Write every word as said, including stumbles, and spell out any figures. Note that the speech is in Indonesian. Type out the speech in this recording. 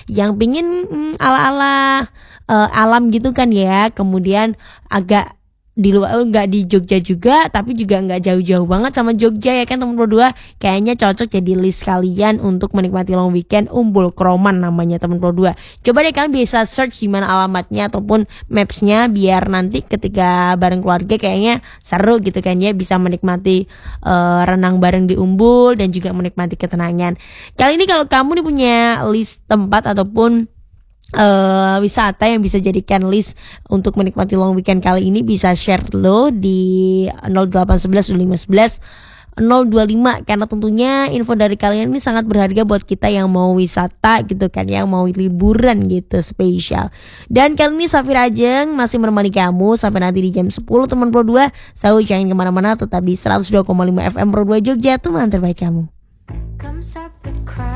yang pingin hmm, ala-ala uh, alam gitu kan ya, kemudian agak di luar, nggak di Jogja juga tapi juga nggak jauh-jauh banget sama Jogja ya kan teman berdua, kayaknya cocok jadi list kalian untuk menikmati long weekend Umbul Kroman namanya teman berdua. Coba deh kalian bisa search di mana alamatnya ataupun mapsnya, biar nanti ketika bareng keluarga kayaknya seru gitu kan ya, bisa menikmati uh, renang bareng di Umbul dan juga menikmati ketenangan. Kali ini kalau kamu nih punya list tempat ataupun Uh, wisata yang bisa jadikan list untuk menikmati long weekend kali ini, bisa share lo di nol delapan satu satu lima satu satu nol dua lima, karena tentunya info dari kalian ini sangat berharga buat kita yang mau wisata gitu kan, yang mau liburan gitu spesial. Dan kali ini Safira Ajeng masih menemani kamu sampai nanti di jam sepuluh teman Pro dua. So jangan kemana-mana, tetap di seratus dua koma lima F M Pro dua Jogja, teman terbaik kamu.